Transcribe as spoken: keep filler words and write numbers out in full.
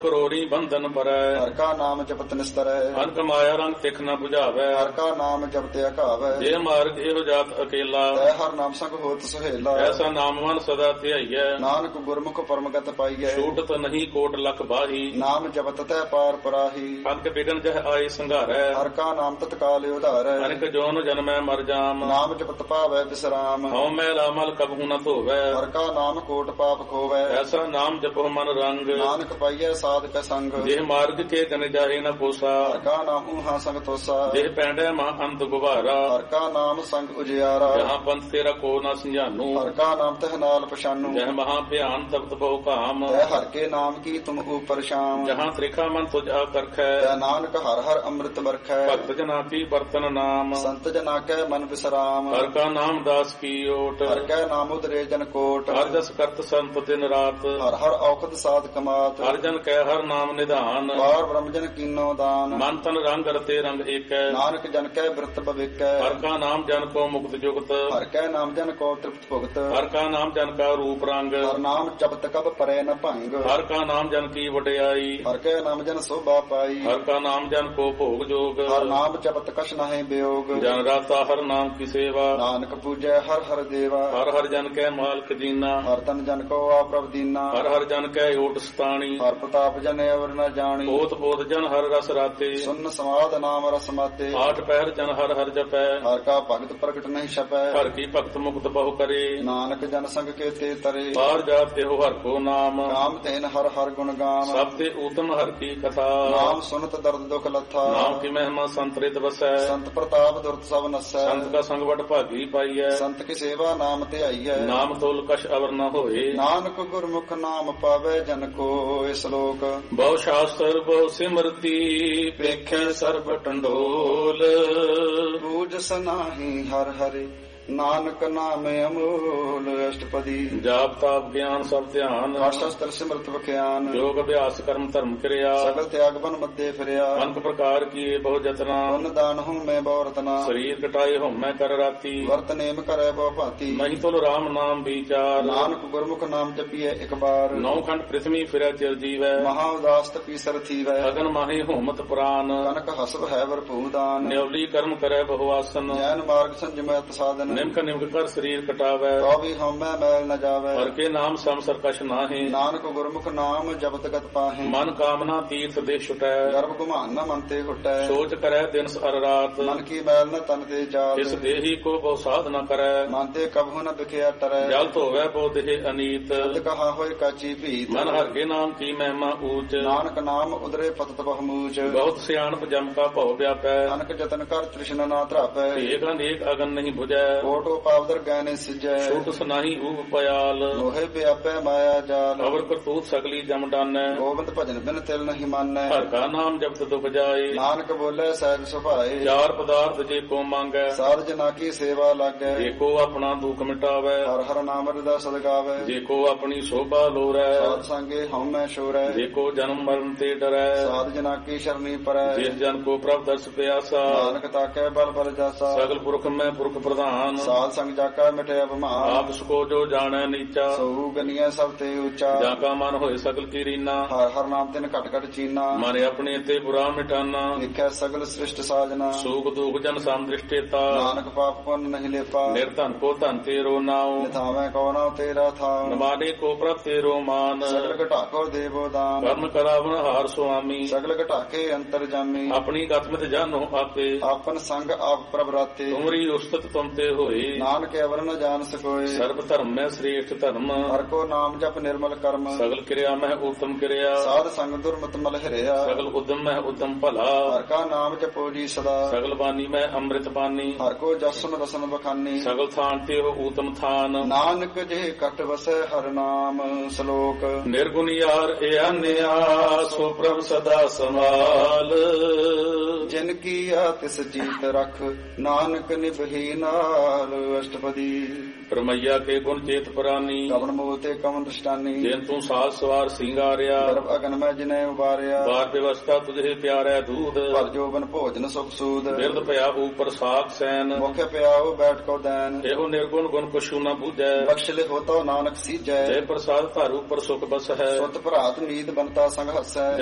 ਕਰੋੜੀ ਬੰਧਨ ਪਰੈ। ਹਰ ਕਾ ਨਾਮ ਜਪਤ ਨਿਸਤਰੈ। ਅਨਕ ਮਾਇਆ ਰੰਗ ਤਿਖ ਨ 부ਝਾਵੈ। ਹਰ ਕਾ ਨਾਮ ਜਪਤੇ ਅਘਾਵੈ। ਜੇ ਮਾਰਗ ਇਹੋ ਜਾਤ ਅਕੇਲਾ। ਤੈ ਹਰ ਨਾਮ ਸੰਗ ਹੋਤ ਸੁਹੇਲਾ। ਐਸਾ ਨਾਮ ਮਨ ਸਦਾ ਧਿਆਈਐ। ਨਾਨਕ ਗੁਰਮੁਖ ਪਰਮਗਤ ਪਾਈਐ। ਛੂਟਤ ਨਹੀਂ ਕੋਟ ਲਖ ਬਾਹੀ। ਨਾਮ ਜਪਤ ਤੈ ਪਾਰ ਪਰਾਹੀ। ਅਨਕ ਬਿਗਨ ਜਹ ਆਏ ਸੰਘਾਰੈ। ਹਰ ਕਾ ਨਾਮ ਤਤਕਾਲ ਉਧਾਰੈ। ਅਨਕ ਜੋਨ ਜਨਮੈ ਮਰ ਜਾਮ। ਨਾਮ ਜਪਤ ਪਾਵੈ ਬਿਸਰਾਮ। ਹਉ ਮੈਂ ਲਾਮਲ ਕਬਹੂ ਨ ਧੋਵੈ। ਹਰ ਕਾ ਨਾਮ ਕੋਟ ਪਾਪ ਖੋਵੈ। ਐਸਾ ਨਾਮ ਜਪੋ ਮਨ ਰੰਗ। ਨਾਨਕ ਪਾਈਐ ਸਾਧਕ ਸੰਗ। ਜੇ ਮਾਰਗ ਕੇ ਗਨ ਜਾਹੇ ਨ ਪੋਸਾ। ਹਰ ਕਾ ਨਾਮ ਊਹਾ ਸੰਗ ਤੋਸਾ। ਜੇ ਪੈਂਡੈ ਮਾ ਅੰਤ ਗੁਬਾਰਾ। ਹਰ ਕਾ ਨਾਮ ਸੰਗ ਉਜਿਆਰਾ। ਜਹਾਂ ਪੰਥ ਤੇਰਾ ਕੋ ਨ ਸੰਝਾਨੂ। ਹਰ ਕਾ ਨਾਮ ਤਹ ਨਾਲ ਪਛਾਨੂ। ਜਹ ਮਹਾ ਭਿਆਨ ਤਪਤ ਬਹੁ ਕਾਮ। ਤੈ ਹਰ ਕੇ ਨਾਮ ਕੀ ਤੁਮ ਉਪਰ ਸ਼ਾਮ। ਜਹਾਂ ਤ੍ਰਿਖਾ ਮਨ ਤੁਝ ਆ ਕਰਖੈ। ਤੈ ਨਾਨਕ ਹਰ ਹਰ ਅੰਮ੍ਰਿਤ ਵਰਖੈ। ਭਗਤ ਜਨਾ ਕੀ ਬਰਤਨ ਨਾਮ। ਸੰਤ ਜਨਾ ਕੈ ਮਨ ਵਿਸਰਾਮ। ਹਰ ਕਾ ਨਾਮ ਦਾਸ ਕੀ ਓਟ। ਹਰ ਕੈ ਨਾਮ ਉਦਰੇ ਜਨ ਕੋਟ। ਹਰ ਜਸ ਕਰਤ ਸੰਤ ਦਿਨ ਰਾਤ। ਹਰ ਹਰ ਔਖਦ ਸਾਧ ਕਮਾਤ। ਹਰ ਜਨ ਕੈ ਹਰ ਨਾਮ ਨਿਧਾਨ। ਪਾਰ ਬ੍ਰਹਮ ਜਨ ਕੀਨੋ ਦਾਨ। ਮਨ ਤਨ ਰੰਗ ਰਤੇ ਰੰਗ ਏਕੈ। ਨਾਨਕ ਜਨ ਕੈ ਬਿਰਤ ਭਵਿਕੈ। ਹਰ ਕਾ ਨਾਮ ਜਨ ਕੋ ਮੁਕਤ ਜੁਗਤ। ਹਰ ਕੈ ਨਾਮ ਜਨ ਕੋ ਤ੍ਰਿਪਤ ਭੁਗਤ। ਹਰ ਕਾ ਨਾਮ ਜਨ ਕਾ ਰੂਪ ਰੰਗ। ਹਰ ਨਾਮ ਜਪਤ ਕਬ ਪਰੈ ਨ ਭੰਗ। ਹਰ ਕਾ ਨਾਮ ਜਨ ਕੀ ਵਡਿਆਈ। ਹਰ ਕੈ ਨਾਮ ਜਨ ਸੋਭਾ ਪਾਈ। ਹਰ ਕਾ ਨਾਮ ਜਨ ਕੋ ਭੋਗ ਜੋਗ। ਹਰ ਨਾਮ ਜਪਤ ਕਛ ਨਾਹਿ ਬਿਯੋਗ। ਜਨ ਰਾਤਾ ਹਰ ਨਾਮ ਕੀ ਸੇਵਾ। ਨਾਨਕ ਪੂਜੈ ਹਰ ਹਰ ਦੇਵਾ। ਹਰ ਹਰ ਜਨ ਕੈ ਮਾਲਕ ਦੀਨਾ। ਹਰ ਤਨ ਜਨ ਕੋ ਆਪ੍ਰਭ ਦੀਨਾ। ਹਰ ਹਰ ਜਨ ਕੈ ਓਟ ਸਤਾਣੀ। ਹਰ ਪ੍ਰਤਾਪ ਜਨ ਅਵਰ ਨ ਜਾਣੀ। ਬੋਤ ਬੋਤ ਜਨ ਹਰ ਰਸ ਰਾਤੇ। ਸੁਨ ਸਮਾਦ ਨਾਮ ਰਸ ਮਾਤੇ। ਆਠ ਪਹਿਰ ਜਨ ਹਰ ਹਰ ਜਪੈ। ਹਰ ਕਾ ਭਗਤ ਪ੍ਰਗਟ ਨਹੀਂ ਛਪੈ। ਹਰ ਕੀ ਭਗਤ ਮੁਕਤ ਬਹੁ ਕਰੇ। ਨਾਨਕ ਜਨ ਸੰਗ ਕੇਤੇ ਤਰੇ। ਪਾਰ ਜਾਤ ਇਹੋ ਹਰ ਕੋ ਨਾਮ। ਕਾਮ ਤੈਨ ਹਰ ਹਰ ਗੁਣ ਗਾਮ। ਸਭ ਤੇ ਊਤਮ ਹਰ ਕੀ ਕਥਾ। ਨਾਮ ਸੁਨਤ ਦਰਦ ਦੁਖ ਲੱਥਾ। ਨਾਮ ਕੀ ਮਹਿਮਾ ਸੰਤਰਿਤ ਵਸੈ। ਸੰਤ ਪ੍ਰਤਾਪ ਦੁਰਤ ਸਭ ਨਸੈ। ਸੰਤ ਕਾ ਸੰਗ ਵਡ ਭਾਗੀ ਪਾਈਐ। ਸੰਤ ਕੀ ਸੇਵਾ ਨਾਮ ਧਿਆਈਐ। ਨਾਮ ਤੋਲ ਕਛ ਅਵਰ ਨ ਹੋਏ। ਨਾਨਕ ਗੁਰਮੁਖ ਨਾਮ ਪਾਵੇ ਜਨ ਕੋ। ਇਸ ਲੋਕ ਬਹੁ ਸ਼ਾਸਤਰ ਬਹੁ ਸਿਮਰਤੀ। ਵੇਖੈ ਸਰਬ ਟੰਡੋਲ। ਬੂਝ ਸਨਾਹੀ ਹਰ ਹਰਿ। ਨਾਨਕ ਨਾਮ ਅਮੋਲ। ਅਸ਼ਟਪਦੀ ਜਾਪ ਤਾਪ ਗਿਆਨ ਸਭ ਧਿਆਨ। ਸ਼ਸਤਰ ਸਿਮਰਤ ਵਿਖਿਆਨ। ਯੋਗ ਅਭਿਆਸ ਕਰਮ ਧਰਮ ਕਿਰਿਆ। ਸਗਲ ਤਿਆਗ ਬਨ ਮੱਦੇ ਫਿਰਿਆ। ਅਨਕ ਪ੍ਰਕਾਰ ਕੀਏ ਬਹੁ ਜਤਨਾ। ਪੁੰਨ ਦਾਨ ਹਉ ਮੈਂ ਬਹੁ ਰਤਨਾ। ਸਰੀਰ ਕਟਾਏ ਹਉਮੈ ਕਰ ਰਾਤੀ। ਵਰਤ ਨੇਮ ਕਰੈ ਬਹੁ ਭਾਂਤੀ। ਮਹੀ ਤੁਲ ਰਾਮ ਨਾਮ ਵਿਚਾਰ। ਨਾਨਕ ਗੁਰਮੁਖ ਨਾਮ ਜਪੀਐ ਇਕ ਬਾਰ। ਨੌ ਖੰਡ ਪ੍ਰਿਥਵੀ ਫਿਰੈ ਚਿਰ ਜੀਵੈ। ਮਹਾ ਉਦਾਸ ਤਪੀ ਸਰ ਥੀਵੈ। ਅਗਨ ਮਾਹੀ ਹੋਮਤ ਪੁਰਾਨ। ਕਨਕ ਹਸਬ ਹੈ ਵਰਪੂ ਦਾਨ। ਨਿਉਲੀ ਕਰਮ ਕਰੈ ਬਹੁ ਆਸਨ। ਜੈਨ ਮਾਰਗ ਸੰਜਮੈ ਸਾਧਨ। ਨਿਮਕ ਨਿਮਕ ਕਰ ਸਰੀਰ ਕਟਾਵੈ। ਤੋ ਵੀ ਹਉਮੈ ਮੈਲ ਨ ਜਾਵੈ। ਹਰ ਕੇ ਨਾਮ ਸੰਸਰ ਕਛ ਨਾਹੀ। ਨਾਨਕ ਗੁਰਮੁਖ ਨਾਮ ਜਪਤ ਗਤ ਪਾਹੇ। ਮਨ ਕਾਮਨਾ ਤੀਰਥ ਦੇ ਛੁਟੈ। ਗਰਭ ਗੁਮਾਨ ਨ ਮਨ ਤੇ ਹੁਟੈ। ਸੋਚ ਕਰੈ ਦਿਨ ਅਰ ਰਾਤ। ਮਨ ਕੀ ਮੈਲ ਨ ਤਨ ਤੇ ਜਾਤ। ਇਸ ਦੇਹੀ ਕੋ ਬਹੁ ਸਾਧ ਨ ਕਰੈ। ਮਨ ਤੇ ਕਬਹੁ ਨ ਬਿਖਿਆ ਟਰੈ। ਜਲ ਧੋਵੈ ਬਹੁ ਦੇਹ ਅਨੀਤ। ਤਦ ਕਹਾ ਹੋਇ ਕਾਚੀ ਭੀਤ। ਮਨ ਹਰ ਕੇ ਨਾਮ ਕੀ ਮਹਿਮਾ ਊਚ। ਨਾਨਕ ਨਾਮ ਉਦਰੇ ਪਤਤ ਬਹੁਮੂਚ। ਬਹੁਤ ਸਿਆਣਪ ਜਮ ਕਾ ਭਉ ਵਿਆਪੈ। ਅਨਕ ਜਤਨ ਕਰ ਤ੍ਰਿਸ਼ਨਾ ਨਾ ਧਰਾਪੈ। ਏਕ ਅਨੇਕ ਅਗਨ ਨਹੀਂ 부ਜੈ। ਕੋਟੋ ਪਾਵਦਰ ਗੈਨੇ ਸਿਜੈ। ਛੂਟ ਸੁਨਾਹੀ ਊਪ ਪਿਆਲ। ਲੋਹੇ ਵਿਆਪੈ ਮਾਇਆ ਜਾਲ। ਅਵਰ ਕਰਤੂਤ ਸਗਲੀ ਜਮ ਡਾਨੈ। ਗੋਬਿੰਦ ਭਜਨ ਬਿਨ ਤਿਲ ਨਹੀਂ ਮਾਨੈ। ਹਰ ਕਾ ਨਾਮ ਜਪਤ ਦੁਖ ਜਾਏ। ਨਾਨਕ ਬੋਲੇ ਸਹਿਜ ਸੁਭਾਏ। ਚਾਰ ਪਦਾਰਥ ਜੇ ਕੋ ਮੰਗੈ। ਸਾਧ ਜਨਾ ਕੀ ਸੇਵਾ ਲਾਗੈ। ਜੇ ਕੋ ਆਪਣਾ ਦੁਖ ਮਿਟਾਵੈ। ਹਰ ਹਰ ਨਾਮ ਰਦਾ ਸਦ ਗਾਵੈ। ਜੇ ਕੋ ਆਪਣੀ ਸੋਭਾ ਲੋਰੈ। ਸਾਧ ਸੰਗੇ ਹਉਮੈ ਛੋਰੈ। ਜੇ ਕੋ ਜਨਮ ਮਰਨ ਤੇ ਡਰੈ। ਸਾਧ ਜਨਾ ਕੀ ਸ਼ਰਨੀ ਪਰੈ। ਜਿਸ ਜਨ ਕੋ ਪ੍ਰਭ ਦਰਸ ਪਿਆਸਾ। ਨਾਨਕ ਤਾਕੈ ਬਲ ਬਲ ਜਾਸਾ। ਸਗਲ ਪੁਰਖ ਮੈਂ ਪੁਰਖ ਪ੍ਰਧਾਨ। ਸਾਧ ਸੰਗ ਜਾਕਾ ਮਿਟਿਆ ਬਮਾਨ। ਆਪ ਸਕੋ ਜੋ ਜਾਣੈ ਨੀਚਾ। ਸੋ ਗਨੀਐ ਸਭ ਤੇ ਉੱਚਾ। ਜਾਂ ਕਾ ਮਨ ਹੋਏ ਸਗਲ ਕੀ ਰੀਨਾ। ਹਰ ਹਰ ਨਾਮ ਤਿਨ ਘਟ ਘਟ ਚੀਨਾ। ਮਨ ਆਪਣੇ ਤੇ ਬੁਰਾ ਮਿਟਾਨਾ। ਲਿਖਿਆ ਸਗਲ ਸ੍ਰਿਸ਼ਟ ਸਾਜਨਾ। ਸੂਖ ਦੁਖ ਜਨ ਸਮਦ੍ਰਿਸ਼ਟੇਤਾ। ਨਾਨਕ ਪਾਪ ਪੁੰਨ ਨਹੀਂ ਲੇਪਾ। ਨਿਰਧਨ ਕੋ ਧਨ ਤੇਰੋ ਨਾਉ। ਨਿਥਾਵੇਂ ਕੋ ਨਾਉ ਤੇਰਾ ਥਾਉ। ਨਮਾਨੇ ਕੋ ਪ੍ਰਭ ਤੇਰੋ ਮਾਨ। ਸਗਲ ਘਟਾਕੋ ਦੇਵੋ ਦਾਨ। ਕਰਨ ਕਰਾਵਨ ਹਾਰ ਸੁਆਮੀ। ਸਗਲ ਘਟਾਕੇ ਅੰਤਰ ਜਾਮੀ। ਆਪਣੀ ਗਤਮਿਤ ਜਾਨੋ ਆਪੇ। ਆਪਨ ਸੰਗ ਆਪ ਪ੍ਰਭ ਰਾਤੇ। ਤੁਮਰੀ ਉਸਤਤ ਤੁਮ ਤੇ ਹੋਏ। ਨਾਨਕ ਅਵਰ ਨ ਜਾਣ ਸਕੋਏ। ਸਰਬ ਧਰਮ ਮੈਂ ਸ੍ਰੇਸ਼ਟ ਧਰਮ। ਹਰ ਕੋ ਨਾਮ ਜਪ ਨਿਰਮਲ ਕਰਮ। ਸਗਲ ਕਿਰਿਆ ਮੈਂ ਉਤਮ ਕਿਰਿਆ। ਸਾਧ ਸੰਗ ਦੁਰਮਤ ਮਲ ਹਰਿਆ। ਸਗਲ ਉਦਮ ਮੈਂ ਉਦਮ ਭਲਾ। ਹਰ ਕਾ ਨਾਮ ਜਪੋ ਜੀ ਸਦਾ। ਸਗਲ ਬਾਣੀ ਮੈਂ ਅੰਮ੍ਰਿਤ ਬਾਣੀ। ਹਰ ਕੋ ਜਸਨ ਰਸਨ ਬਖਾਨੀ। ਸਗਲ ਥਾਨ ਤੇ ਹੋ ਊਤਮ ਥਾਨ। ਨਾਨਕ ਜੇ ਕਟ ਵਸੈ ਹਰ ਨਾਮ। ਸ਼ਲੋਕ ਨਿਰਗੁਣ ਯਾਰ ਏਆਨਿਆ ਸੋ ਪ੍ਰਭ ਸਦਾ ਸੰਭਾਲ। ਜਿਨ ਕੀਆ ਤਿਸ ਜੀਤ ਰਖ। ਨਾਨਕ ਨਿਭੀ ਨਾਲ ਕਾਲ ਅਸ਼ਟਪਦੀ ਪਰਮਈਆ ਕੇ ਗੁਣ ਚੇਤ ਪ੍ਰਾਨੀ ਕਵਨ ਮੋਹ ਤੇ ਕਵਨ ਦ੍ਰਿਸ਼ਟਾਨੀ ਜਿਨ ਤੂੰ ਸਾਲ ਸਵਾਰ ਸਿੰਗਾਰਿਆ ਗਰਭ ਅਗਨ ਮੈਂ ਜਿਨੇ ਉਬਾਰਿਆ ਬਾਰ ਵਿਵਸਥਾ ਤੁਝੇ ਪਿਆਰੈ ਦੂਧ ਪਰ ਜੋਬਨ ਭੋਜਨ ਸੁਖ ਸੂਦ ਬਿਰਦ ਭਇਆ ਉਪਰ ਸਾਖ ਸੈਨ ਮੁਖ ਪਿਆਉ ਬੈਠ ਕੋ ਦੈਨ ਇਹੋ ਨਿਰਗੁਣ ਗੁਣ ਕੁਛੂ ਨ ਬੂਝੈ ਬਖਸ਼ ਲਿਖੋ ਤੋ ਨਾਨਕ ਸੀਜੈ ਜੇ ਪ੍ਰਸਾਦ ਧਾਰੂ ਪਰ ਸੁਖ ਬਸ ਹੈ ਸੁਤ ਭਰਾਤ ਨੀਤ ਬੰਤਾ ਸੰਗ ਹਸੈ